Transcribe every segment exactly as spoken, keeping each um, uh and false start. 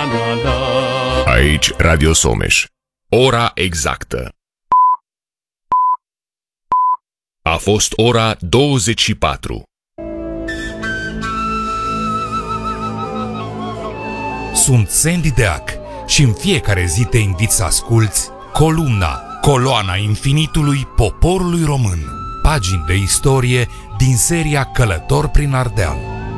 la la. Aici Radio Someș. Ora exactă. A fost ora douăzeci și patru. Sunt Sandy Deac și în fiecare zi te invit să asculți Columna, coloana infinitului poporului român. Pagini de istorie din seria Călător prin Ardeal.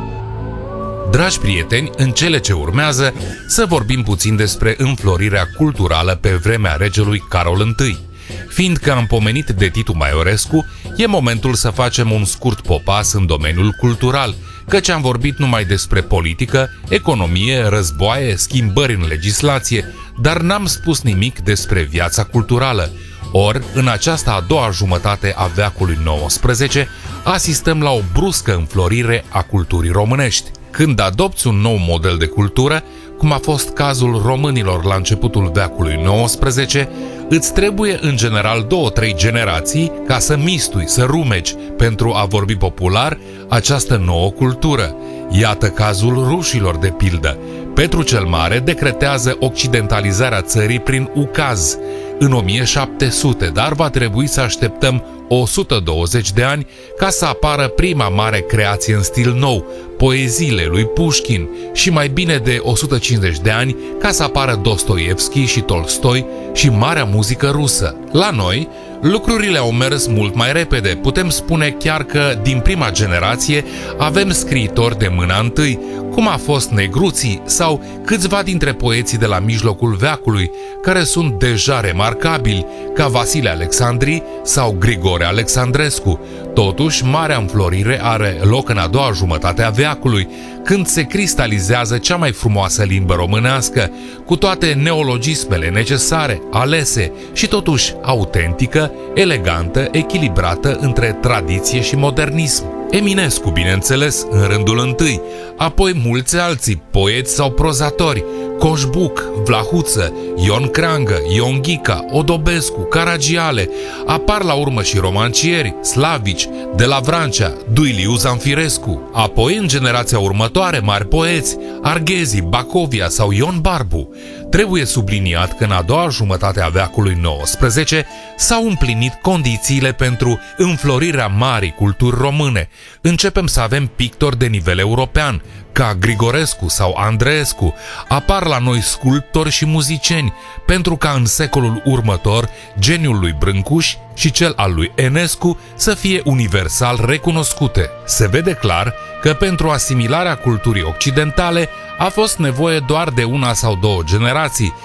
Dragi prieteni, în cele ce urmează să vorbim puțin despre înflorirea culturală pe vremea regelui Carol I. Fiindcă am pomenit de Titu Maiorescu, e momentul să facem un scurt popas în domeniul cultural, căci am vorbit numai despre politică, economie, războaie, schimbări în legislație, dar n-am spus nimic despre viața culturală. Ori, în această a doua jumătate a veacului nouăsprezece, asistăm la o bruscă înflorire a culturii românești. Când adopți un nou model de cultură, cum a fost cazul românilor la începutul veacului nouăsprezece, îți trebuie în general două-trei generații ca să mistui, să rumegi, pentru a vorbi popular, această nouă cultură. Iată cazul rușilor de pildă. Petru cel Mare decretează occidentalizarea țării prin ucaz în o mie șapte sute, dar va trebui să așteptăm o sută douăzeci de ani ca să apară prima mare creație în stil nou, poeziile lui Pușkin, și mai bine de o sută cincizeci de ani ca să apară Dostoievski și Tolstoi și marea muzică rusă. La noi, lucrurile au mers mult mai repede. Putem spune chiar că din prima generație avem scriitori de mâna întâi, cum a fost Negruții sau câțiva dintre poeții de la mijlocul veacului, care sunt deja remarcabili, ca Vasile Alexandri sau Grigore Alexandrescu. Totuși, marea înflorire are loc în a doua jumătate a veacului, când se cristalizează cea mai frumoasă limbă românească, cu toate neologismele necesare, alese și totuși autentică, elegantă, echilibrată între tradiție și modernism. Eminescu, bineînțeles, în rândul întâi, apoi mulți alții, poeți sau prozatori, Coșbuc, Vlahuță, Ion Creangă, Ion Ghica, Odobescu, Caragiale, apar la urmă și romancieri, slavici, de la Vrancea, Duiliu Zanfirescu, apoi în generația următoare mari poeți, Arghezi, Bacovia sau Ion Barbu. Trebuie subliniat că în a doua jumătate a veacului nouăsprezece s-au împlinit condițiile pentru înflorirea marii culturi române. Începem să avem pictori de nivel european, ca Grigorescu sau Andreescu, apar la noi sculptori și muzicieni, pentru ca în secolul următor geniul lui Brâncuș și cel al lui Enescu să fie universal recunoscute. Se vede clar că pentru asimilarea culturii occidentale a fost nevoie doar de una sau două generații,